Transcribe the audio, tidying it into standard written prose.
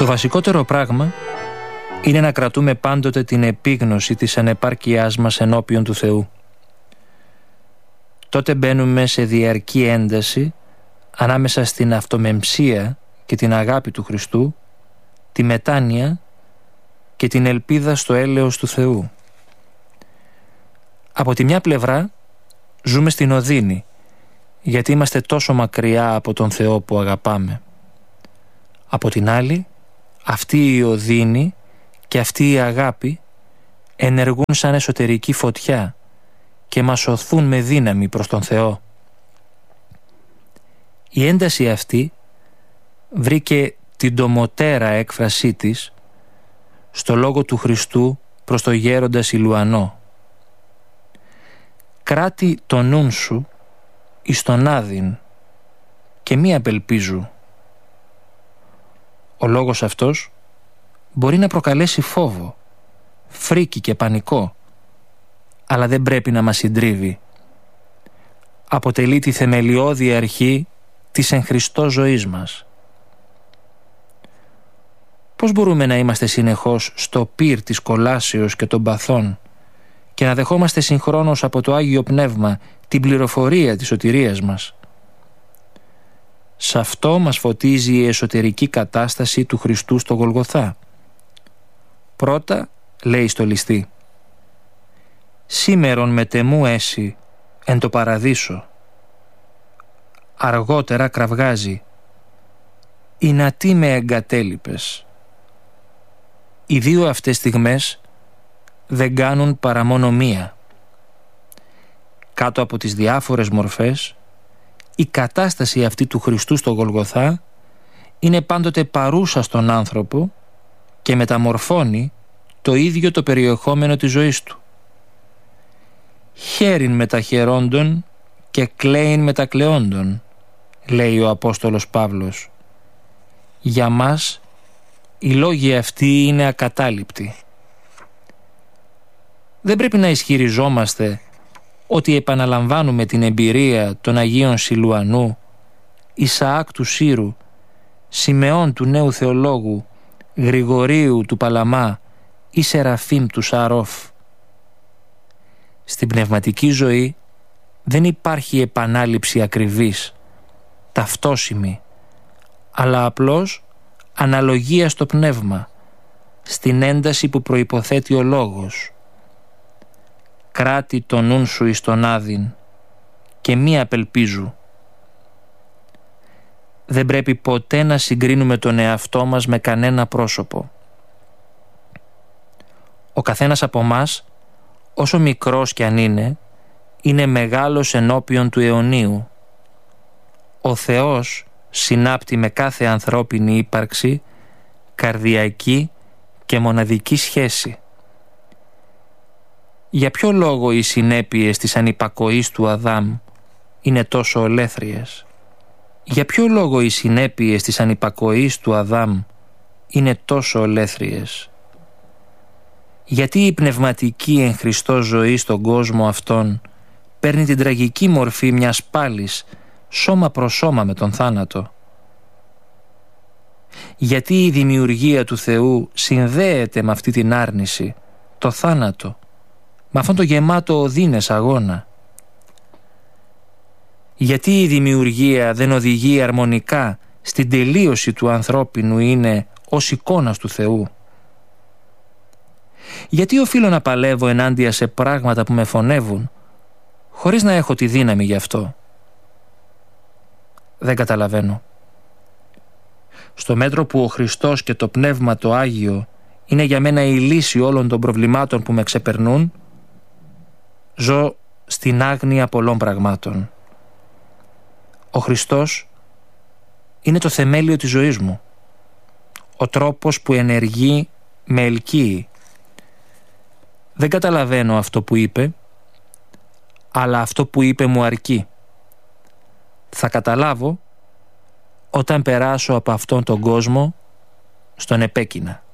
Το βασικότερο πράγμα είναι να κρατούμε πάντοτε την επίγνωση της ανεπάρκειάς μας ενώπιον του Θεού. Τότε μπαίνουμε σε διαρκή ένταση ανάμεσα στην αυτομεμψία και την αγάπη του Χριστού, τη μετάνοια και την ελπίδα στο έλεος του Θεού. Από τη μια πλευρά ζούμε στην οδύνη, γιατί είμαστε τόσο μακριά από τον Θεό που αγαπάμε. Από την άλλη, αυτή η οδύνη και αυτή η αγάπη ενεργούν σαν εσωτερική φωτιά και μας οθούν με δύναμη προς τον Θεό. Η ένταση αυτή βρήκε την τομωτέρα έκφρασή της στο λόγο του Χριστού προς το γέροντα Σιλουανό. «Κράτη το νουν σου εις τον άδειν και μη απελπίζου». Ο λόγος αυτός μπορεί να προκαλέσει φόβο, φρίκη και πανικό, αλλά δεν πρέπει να μας συντρίβει. Αποτελεί τη θεμελιώδη αρχή της εν Χριστώ ζωής μας. Πώς μπορούμε να είμαστε συνεχώς στο πυρ της κολάσεως και των παθών και να δεχόμαστε συγχρόνως από το Άγιο Πνεύμα την πληροφορία της σωτηρίας μας? Σ' αυτό μας φωτίζει η εσωτερική κατάσταση του Χριστού στο Γολγοθά. Πρώτα λέει στο ληστή: «Σήμερον μετεμού έσυ εν το παραδείσο». Αργότερα κραυγάζει: «Ινατί με εγκατέλειπες». Οι δύο αυτές στιγμές δεν κάνουν παρά μόνο μία. Κάτω από τις διάφορες μορφές, η κατάσταση αυτή του Χριστού στο Γολγοθά είναι πάντοτε παρούσα στον άνθρωπο και μεταμορφώνει το ίδιο το περιεχόμενο της ζωής του. «Χέριν μεταχαιρόντων και κλαίειν μετακλαιόντων», λέει ο Απόστολος Παύλος. Για μας οι λόγοι αυτοί είναι ακατάληπτοι. Δεν πρέπει να ισχυριζόμαστε ότι επαναλαμβάνουμε την εμπειρία των Αγίων Σιλουανού, Ισαάκ του Σύρου, Σιμεών του Νέου Θεολόγου, Γρηγορίου του Παλαμά ή Σεραφείμ του Σαρόφ. Στην πνευματική ζωή δεν υπάρχει επανάληψη ακριβής, ταυτόσιμη, αλλά απλώς αναλογία στο πνεύμα, στην ένταση που προϋποθέτει ο λόγος. «Κράτη το νουν σου εις τον άδειν και μη απελπίζου». Δεν πρέπει ποτέ να συγκρίνουμε τον εαυτό μας με κανένα πρόσωπο. Ο καθένας από μας, όσο μικρός κι αν είναι μεγάλος ενώπιον του αιωνίου. Ο Θεός συνάπτει με κάθε ανθρώπινη ύπαρξη καρδιακή και μοναδική σχέση. Για ποιο λόγο οι συνέπειες της ανυπακοής του Αδάμ είναι τόσο ολέθριες? Για ποιο λόγο οι συνέπειες της ανυπακοής του Αδάμ είναι τόσο ολέθριες? Γιατί η πνευματική εν Χριστώ ζωή στον κόσμο αυτόν παίρνει την τραγική μορφή μιας πάλης σώμα προς σώμα με τον θάνατο? Γιατί η δημιουργία του Θεού συνδέεται με αυτή την άρνηση, το θάνατο, με αυτόν το γεμάτο οδύνες αγώνα? Γιατί η δημιουργία δεν οδηγεί αρμονικά στην τελείωση του ανθρώπινου είναι ως εικόνας του Θεού? Γιατί οφείλω να παλεύω ενάντια σε πράγματα που με φωνεύουν χωρίς να έχω τη δύναμη γι' αυτό? Δεν καταλαβαίνω. Στο μέτρο που ο Χριστός και το Πνεύμα το Άγιο είναι για μένα η λύση όλων των προβλημάτων που με ξεπερνούν, ζω στην άγνοια πολλών πραγμάτων. Ο Χριστός είναι το θεμέλιο της ζωής μου, ο τρόπος που ενεργεί με ελκύει. Δεν καταλαβαίνω αυτό που είπε, αλλά αυτό που είπε μου αρκεί. Θα καταλάβω όταν περάσω από αυτόν τον κόσμο στον επέκεινα.